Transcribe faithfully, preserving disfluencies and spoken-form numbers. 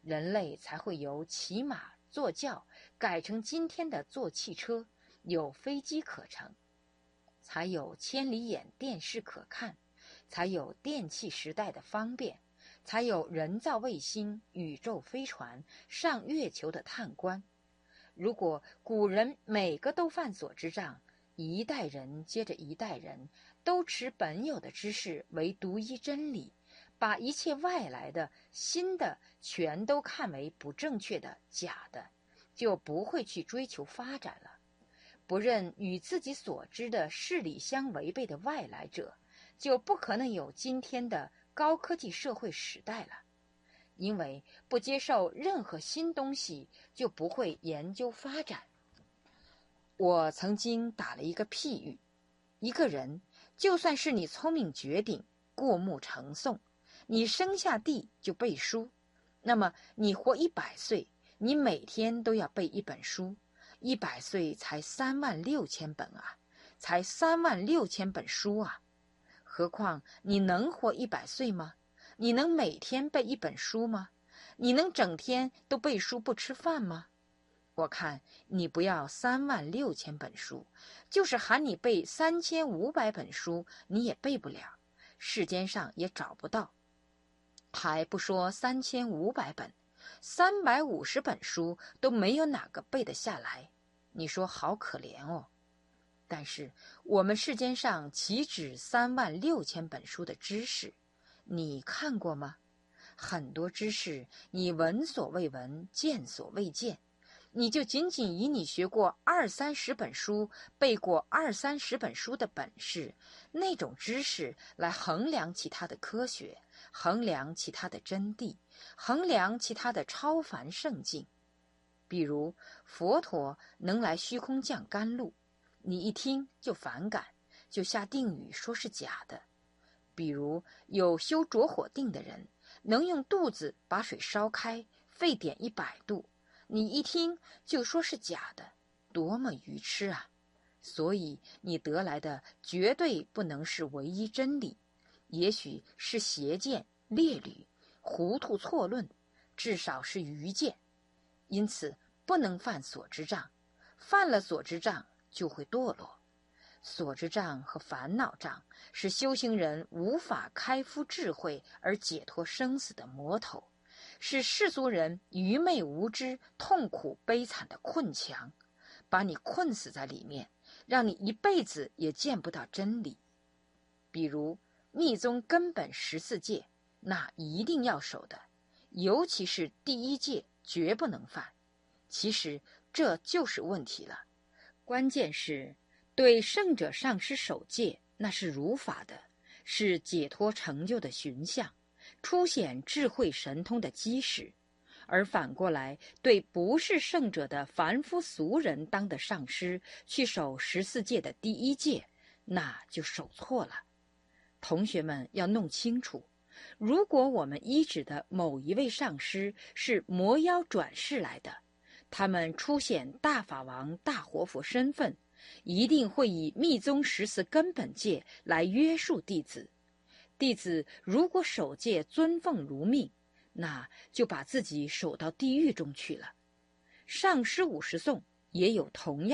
人类才会由骑马坐轿改成今天的坐汽车，有飞机可乘，才有千里眼电视可看，才有电气时代的方便，才有人造卫星、宇宙飞船、上月球的探观。如果古人每个都犯所知障，一代人接着一代人都持本有的知识为独一真理，把一切外来的新的全都看为不正确的假的，就不会去追求发展了。不认与自己所知的事理相违背的外来者，就不可能有今天的高科技社会时代了。因为不接受任何新东西，就不会研究发展。我曾经打了一个譬喻，一个人就算是你聪明绝顶，过目成诵，你生下地就背书，那么你活一百岁，你每天都要背一本书，一百岁才三万六千本啊，才三万六千本书啊！何况你能活一百岁吗？你能每天背一本书吗？你能整天都背书不吃饭吗？我看你不要三万六千本书，就是喊你背三千五百本书，你也背不了，世间上也找不到。还不说三千五百本，三百五十本书都没有哪个背得下来，你说好可怜哦。但是我们世间上岂止三万六千本书的知识，你看过吗？很多知识你闻所未闻，见所未见，你就仅仅以你学过二三十本书，背过二三十本书的本事，那种知识来衡量其他的科学，衡量其他的真谛，衡量其他的超凡圣境。比如佛陀能来虚空降甘露，你一听就反感，就下定语说是假的。比如有修着火定的人，能用肚子把水烧开，沸点一百度，你一听就说是假的，多么愚痴啊！所以你得来的绝对不能是唯一真理，也许是邪见、劣履、糊涂错论，至少是愚见。因此不能犯所知障，犯了所知障就会堕落。所知障和烦恼障是修行人无法开敷智慧而解脱生死的魔头，是世俗人愚昧无知、痛苦悲惨的困墙，把你困死在里面，让你一辈子也见不到真理。比如密宗根本十四戒，那一定要守的，尤其是第一戒绝不能犯。其实这就是问题了，关键是对圣者上师守戒，那是如法的，是解脱成就的寻相，凸显智慧神通的基石。而反过来，对不是圣者的凡夫俗人当的上师去守十四戒的第一戒，那就守错了。同学们要弄清楚，如果我们依止的某一位上师是魔妖转世来的，他们出显大法王、大活佛身份，一定会以密宗十四根本戒来约束弟子。弟子如果守戒尊奉如命，那就把自己守到地狱中去了。上师五十颂也有同样